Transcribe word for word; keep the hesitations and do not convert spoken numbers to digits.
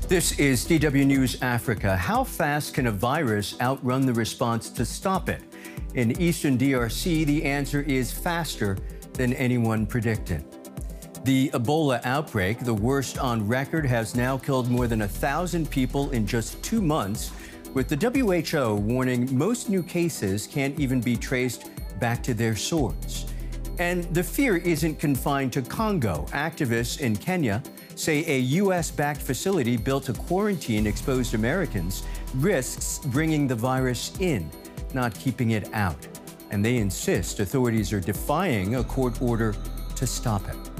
This is D W News Africa. How fast can a virus outrun the response to stop it? In eastern D R C, the answer is faster than anyone predicted. The Ebola outbreak, the worst on record, has now killed more than a thousand people in just two months, with the W H O warning most new cases can't even be traced back to their source. And the fear isn't confined to Congo. Activists in Kenya say a U S-backed facility built to quarantine exposed Americans risks bringing the virus in, not keeping it out. And they insist authorities are defying a court order to stop it.